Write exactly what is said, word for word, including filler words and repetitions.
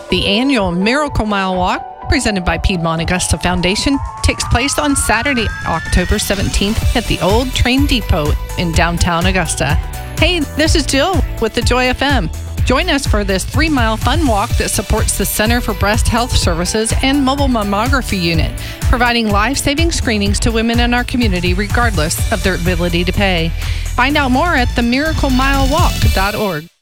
The annual Miracle Mile Walk, presented by Piedmont Augusta Foundation, takes place on Saturday, October seventeenth at the Old Train Depot in downtown Augusta. Hey, this is Jill with the Joy F M. Join us for this three-mile fun walk that supports the Center for Breast Health Services and Mobile Mammography Unit, providing life-saving screenings to women in our community regardless of their ability to pay. Find out more at the miracle mile walk dot org.